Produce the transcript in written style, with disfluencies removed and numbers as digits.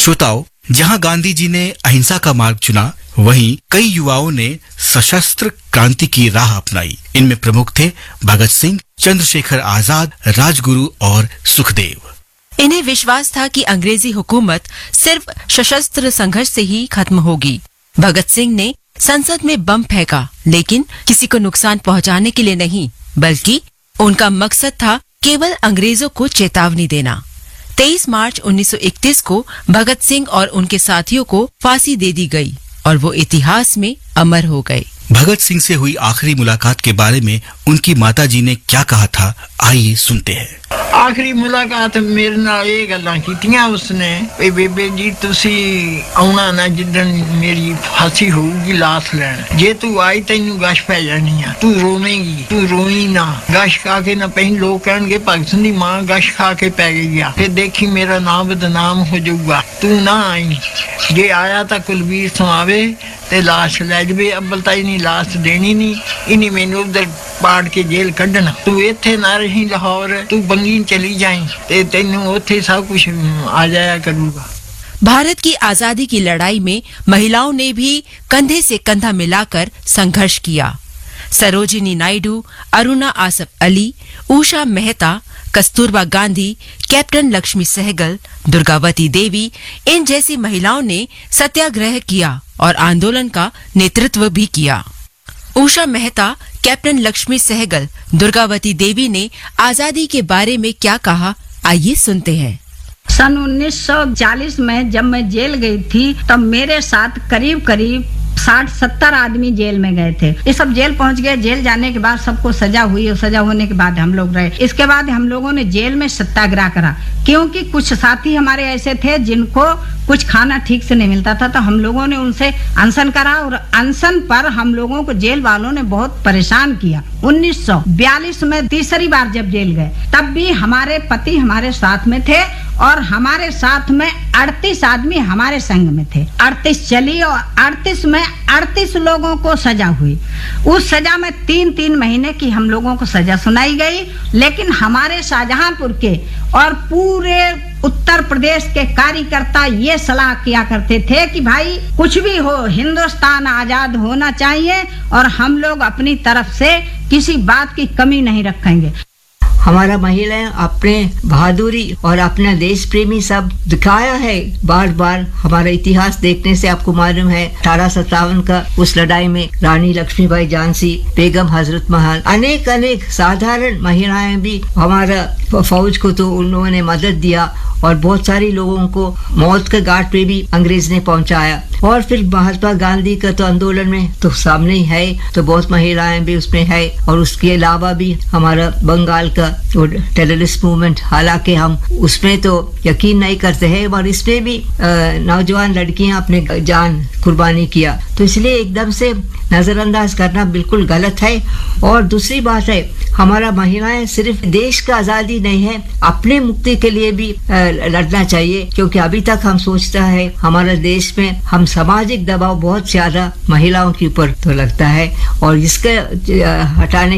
श्रोताओं, जहां गांधी जी ने अहिंसा का मार्ग चुना, वहीं कई युवाओं ने सशस्त्र क्रांति की राह अपनाई। इनमें प्रमुख थे भगत सिंह, चंद्रशेखर आजाद, राजगुरु और सुखदेव। इन्हें विश्वास था कि अंग्रेजी हुकूमत सिर्फ सशस्त्र संघर्ष से ही खत्म होगी। भगत सिंह ने संसद में बम फेंका, लेकिन किसी को नुकसान पहुंचाने के लिए नहीं, बल्कि उनका मकसद था केवल अंग्रेजों को चेतावनी देना। 23 मार्च 1931 को भगत सिंह और उनके साथियों को फांसी दे दी गई और वो इतिहास में अमर हो गए। भगत सिंह से हुई आखिरी मुलाकात के बारे में उनकी माताजी ने क्या कहा था, आइए सुनते हैं। आखिरी मुलाकात मेरे नाल ये गल्लां कीतियां उसने, बेबे जी तुसी आउणा ना जिद्दन मेरी फांसी होगी लाश लैन, जे तू आई तैनू गश पै जानी आ, तू रोवेंगी, तू रोई ना, गश खा के ना पई लोग कहणगे भगत सिंह दी मां गश खा के पै गई आ, फिर देखी मेरा नाम बदनाम हो जाऊगा, तू ना आई, जे आया तां कुलबीर सुनावे ते लाश ले जावे, अब्बल ताई नी लाश देनी नहीं, इन्हीं मैनू उधर पाड़ के जेल कढ़ना, तू इत्थे ना रही लाहौर, तू बंगी चली जाए ते तैनू उत्थे सब कुछ आ जाया करूगा। भारत की आजादी की लड़ाई में महिलाओं ने भी कंधे से कंधा मिलाकर संघर्ष किया। सरोजिनी नायडू, अरुणा आसफ अली, उषा मेहता, कस्तूरबा गांधी, कैप्टन लक्ष्मी सहगल, दुर्गावती देवी, इन जैसी महिलाओं ने सत्याग्रह किया और आंदोलन का नेतृत्व भी किया। उषा मेहता, कैप्टन लक्ष्मी सहगल, दुर्गावती देवी ने आजादी के बारे में क्या कहा, आइए सुनते हैं। सन 1940 में जब मैं जेल गई थी, तब मेरे साथ करीब 60-70 आदमी जेल में गए थे। ये सब जेल पहुंच गए। जेल जाने के बाद सबको सजा हुई और सजा होने के बाद हम लोग रहे। इसके बाद हम लोगों ने जेल में सत्याग्रह करा, क्योंकि कुछ साथी हमारे ऐसे थे जिनको कुछ खाना ठीक से नहीं मिलता था, तो हम लोगों ने उनसे अनशन करा और अनशन पर हम लोगों को जेल वालों ने बहुत परेशान किया। 1942 में तीसरी बार जब जेल गए, तब भी हमारे पति हमारे साथ में थे और हमारे साथ में 38 आदमी हमारे संग में थे। 38 चली और 38 में 38 लोगों को सजा हुई। उस सजा में 3-3 महीने की हम लोगों को सजा सुनाई गई, लेकिन हमारे शाहजहांपुर के और पूरे उत्तर प्रदेश के कार्यकर्ता ये सलाह किया करते थे कि भाई कुछ भी हो, हिंदुस्तान आजाद होना चाहिए और हम लोग अपनी तरफ से किसी बात की कमी नहीं रखेंगे। हमारा महिलाएं अपने बहादुरी और अपना देश प्रेमी सब दिखाया है। बार बार हमारा इतिहास देखने से आपको मालूम है 1857 का उस लड़ाई में रानी लक्ष्मीबाई झांसी, बेगम हजरत महल, अनेक साधारण महिलाएं भी हमारा फौज को तो उन्होंने मदद दिया और बहुत सारी लोगों को मौत के घाट पे भी अंग्रेज ने पहुंचाया। और फिर महात्मा गांधी का तो आंदोलन में तो सामने ही है, तो बहुत महिलाएं भी उसमें है। और उसके अलावा भी हमारा बंगाल का टेररिस्ट मूवमेंट, हालांकि हम उसमें तो यकीन नहीं करते हैं, और इसमें भी नौजवान लड़कियां अपने जान कुर्बानी किया, तो इसलिए एकदम से नजरअंदाज करना बिल्कुल गलत है। और दूसरी बात है, हमारा महिलाएं सिर्फ देश का आजादी नहीं है, अपने मुक्ति के लिए भी लड़ना चाहिए, क्योंकि अभी तक हम सोचता है हमारे देश में हम सामाजिक दबाव बहुत ज्यादा महिलाओं के ऊपर तो लगता है, और इसके हटाने